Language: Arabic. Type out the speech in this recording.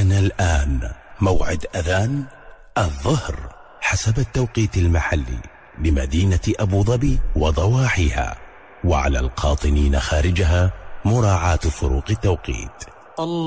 حان الآن موعد أذان الظهر حسب التوقيت المحلي لمدينة أبو ظبي وضواحيها، وعلى القاطنين خارجها مراعاة فروق التوقيت.